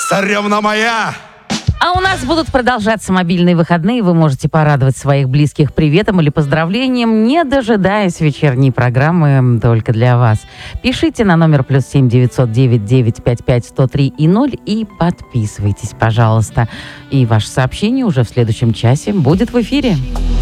Царевна моя! А у нас будут продолжаться мобильные выходные. Вы можете порадовать своих близких приветом или поздравлением, не дожидаясь вечерней программы только для вас. Пишите на номер +7 909 955 103 и 0 и подписывайтесь, пожалуйста. И ваше сообщение уже в следующем часе будет в эфире.